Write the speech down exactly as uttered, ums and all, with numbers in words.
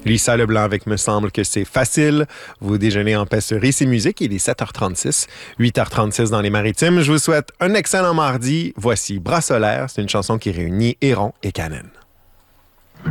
Lisa Leblanc avec Me semble que c'est facile. Vous déjeunez en paix sur Ici Musique. Il est sept heures trente-six, huit heures trente-six dans les Maritimes. Je vous souhaite un excellent mardi. Voici Bras solaire. C'est une chanson qui réunit Héron et Canen.